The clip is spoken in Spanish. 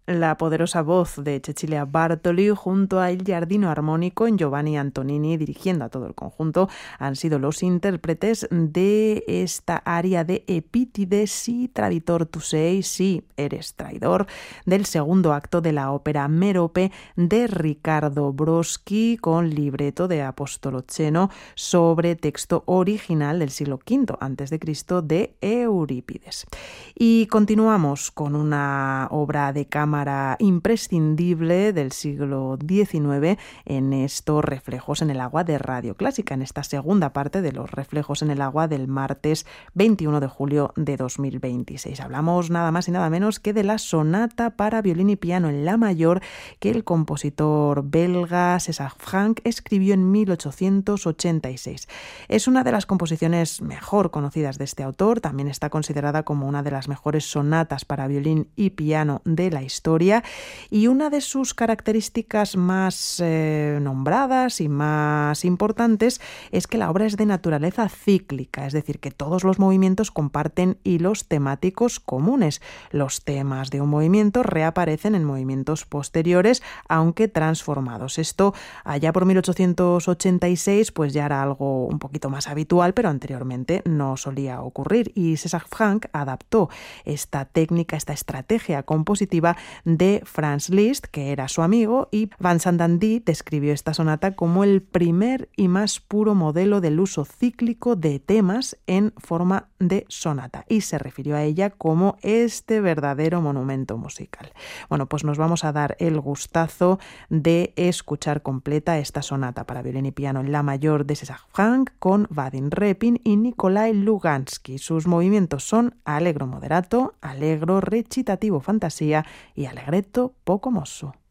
La poderosa voz de Cecilia Bartoli junto a El Giardino Armonico en Giovanni Antonini dirigiendo a todo el conjunto han sido los intérpretes de esta aria de Epítides, si traditor tu sei, si eres traidor, del segundo acto de la ópera Merope de Riccardo Broschi con libreto de Apostolo Ceno sobre texto original del siglo V a.C. de Eurípides. Y continuamos con una obra de cámara imprescindible del siglo XIX en estos reflejos en el agua de Radio Clásica, en esta segunda parte de los reflejos en el agua del martes 21 de julio de 2026. Hablamos nada más y nada menos que de la sonata para violín y piano en la mayor que el compositor belga César Franck escribió en 1886. Es una de las composiciones mejor conocidas de este autor, también está considerada como una de las mejores sonatas para violín y piano de la historia, y una de sus características más nombradas y más importantes es que la obra es de naturaleza cíclica, es decir, que todos los movimientos comparten hilos temáticos comunes. Los temas de un movimiento reaparecen en movimientos posteriores, aunque transformados. Esto allá por 1886 pues ya era algo un poquito más habitual, pero anteriormente no solía ocurrir, y César Franck adaptó esta técnica, esta estrategia compositiva de Franz Liszt, que era su amigo, y Vincent Dandy describió esta sonata como el primer y más puro modelo del uso cíclico de temas en forma de sonata, y se refirió a ella como este verdadero monumento musical. Bueno, pues nos vamos a dar el gustazo de escuchar completa esta sonata para violín y piano en la mayor de César Franck con Vadim Repin y Nikolai Lugansky. Sus movimientos son allegro moderato, allegro recitativo fantasía y allegretto poco mosso.